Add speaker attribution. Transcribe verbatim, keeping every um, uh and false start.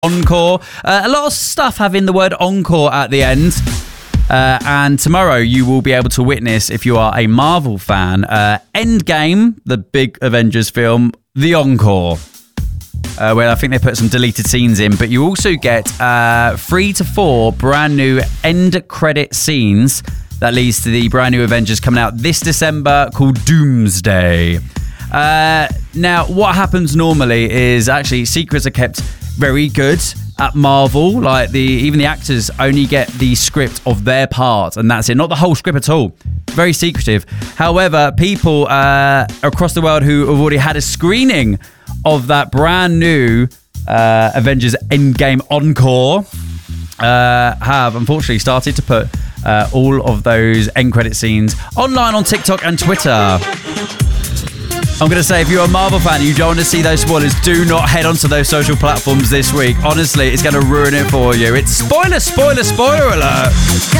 Speaker 1: Encore. Uh, a lot of stuff having the word encore at the end. Uh, and tomorrow you will be able to witness, if you are a Marvel fan, uh, Endgame, the big Avengers film, the encore. Uh, where I think they put some deleted scenes in, but you also get uh, three to four brand new end credit scenes that leads to the brand new Avengers coming out this December called Doomsday. Uh, now, what happens normally is actually secrets are kept very good at Marvel. Like the even the actors only get the script of their part, and that's it. Not the whole script at all. Very secretive. However, people uh, across the world who have already had a screening of that brand new uh, Avengers Endgame Encore uh, have unfortunately started to put uh, all of those end credit scenes online on TikTok and Twitter. I'm going to say, if you're a Marvel fan and you don't want to see those spoilers, do not head onto those social platforms this week. Honestly, it's going to ruin it for you. It's spoiler, spoiler, spoiler alert.